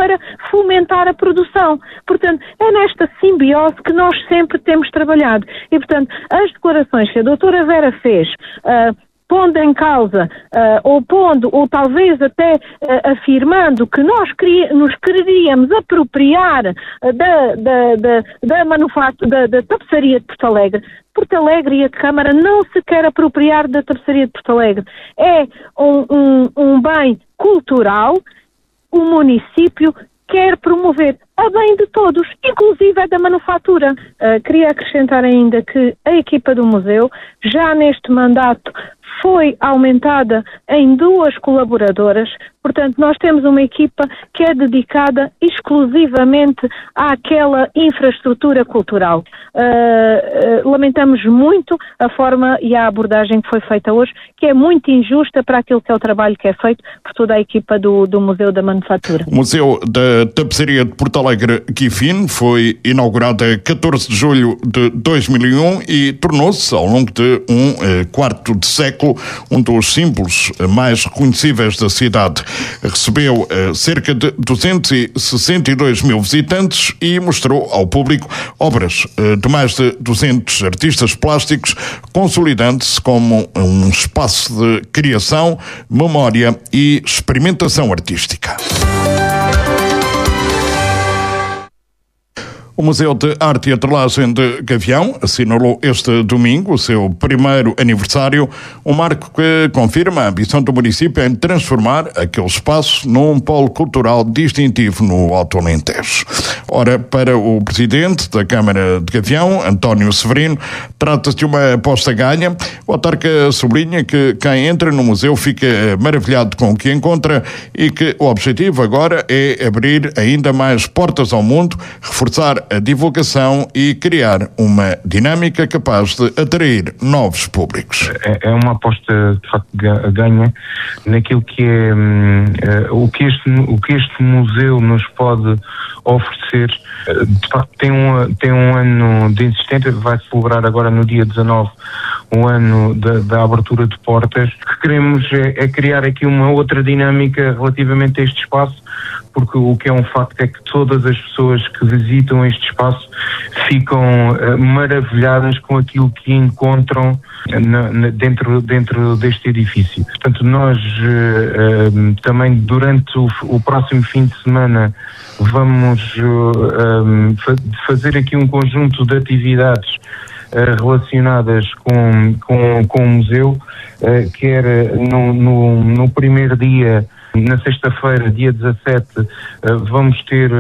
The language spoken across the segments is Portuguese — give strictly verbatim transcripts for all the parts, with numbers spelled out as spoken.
para fomentar a produção. Portanto, é nesta simbiose que nós sempre temos trabalhado. E, portanto, as declarações que a doutora Vera fez, uh, pondo em causa, uh, ou pondo, ou talvez até uh, afirmando que nós queria, nos queríamos apropriar uh, da, da, da, da, manufatura, da, da tapeçaria de Porto Alegre. Porto Alegre e a Câmara não se quer apropriar da tapeçaria de Porto Alegre. É um, um, um bem cultural, o município quer promover a bem de todos, inclusive a da manufatura. Uh, queria acrescentar ainda que a equipa do museu, já neste mandato, foi aumentada em duas colaboradoras. Portanto, nós temos uma equipa que é dedicada exclusivamente àquela infraestrutura cultural. Uh, uh, lamentamos muito a forma e a abordagem que foi feita hoje, que é muito injusta para aquilo que é o trabalho que é feito por toda a equipa do, do Museu da Manufatura. O Museu da Tapeçaria de Porto Alegre, Quifin, foi inaugurado a catorze de julho de dois mil e um e tornou-se, ao longo de um eh, quarto de século, um dos símbolos mais reconhecíveis da cidade. Recebeu eh, cerca de duzentos e sessenta e dois mil visitantes e mostrou ao público obras eh, de mais de duzentos artistas plásticos, consolidando-se como um espaço de criação, memória e experimentação artística. O Museu de Arte e Atrelagem de Gavião assinalou este domingo o seu primeiro aniversário, um marco que confirma a ambição do município em transformar aquele espaço num polo cultural distintivo no Alto Alentejo. Ora, para o presidente da Câmara de Gavião, António Severino, trata-se de uma aposta ganha. O autarca sublinha que quem entra no museu fica maravilhado com o que encontra e que o objetivo agora é abrir ainda mais portas ao mundo, reforçar a divulgação e criar uma dinâmica capaz de atrair novos públicos. É, é uma aposta de facto ganha naquilo que é hum, o, que este, o que este museu nos pode oferecer. De facto tem um, tem um ano de existência, vai celebrar agora no dia dezanove um ano da, da abertura de portas. O que queremos é, é criar aqui uma outra dinâmica relativamente a este espaço, porque o que é um facto é que todas as pessoas que visitam este espaço ficam uh, maravilhadas com aquilo que encontram na, na, dentro, dentro deste edifício. Portanto, nós uh, uh, também durante o, o próximo fim de semana vamos uh, um, fa- fazer aqui um conjunto de atividades uh, relacionadas com, com, com o museu, uh, quer no, no, no primeiro dia. Na sexta-feira, dia dezassete, vamos ter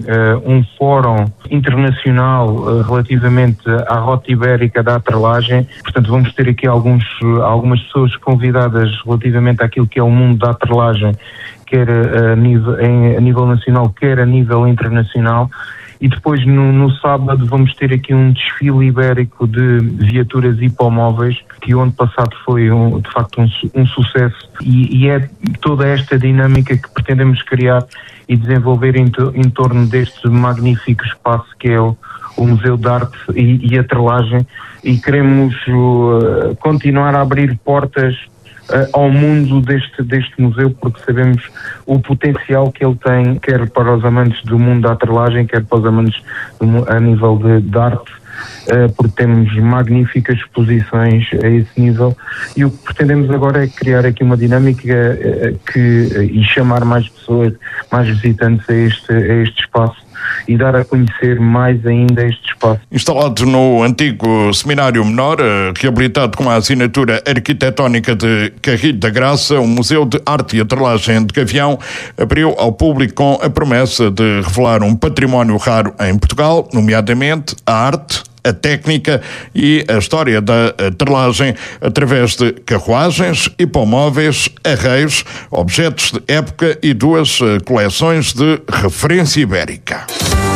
um fórum internacional relativamente à Rota Ibérica da Atrelagem. Portanto, vamos ter aqui alguns, algumas pessoas convidadas relativamente àquilo que é o mundo da atrelagem, quer a nível, a nível nacional, quer a nível internacional. E depois no, no sábado vamos ter aqui um desfile ibérico de viaturas hipomóveis, que o ano passado foi um, de facto um, um sucesso, e, e é toda esta dinâmica que pretendemos criar e desenvolver em, to, em torno deste magnífico espaço que é o, o Museu de Arte e, e Atrelagem, e queremos uh, continuar a abrir portas Uh, ao mundo deste, deste museu, porque sabemos o potencial que ele tem, quer para os amantes do mundo da atrelagem, quer para os amantes do, a nível de, de arte, uh, porque temos magníficas exposições a esse nível, e o que pretendemos agora é criar aqui uma dinâmica uh, que, uh, e chamar mais pessoas, mais visitantes a este, a este espaço, e dar a conhecer mais ainda este espaço. Instalado no antigo Seminário Menor, reabilitado com a assinatura arquitetónica de Carrilho da Graça, o Museu de Arte e Atrelagem de Gavião abriu ao público com a promessa de revelar um património raro em Portugal, nomeadamente a arte, a técnica e a história da atrelagem através de carruagens, hipomóveis, arreios, objetos de época e duas coleções de referência ibérica.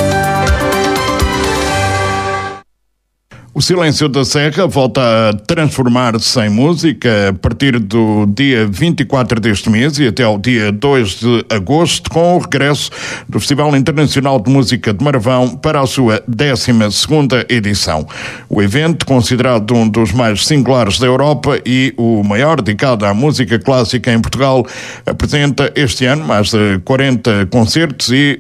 O Silêncio da Serra volta a transformar-se em música a partir do dia vinte e quatro deste mês e até ao dia dois de agosto, com o regresso do Festival Internacional de Música de Marvão para a sua décima segunda edição. O evento, considerado um dos mais singulares da Europa e o maior dedicado à música clássica em Portugal, apresenta este ano mais de quarenta concertos e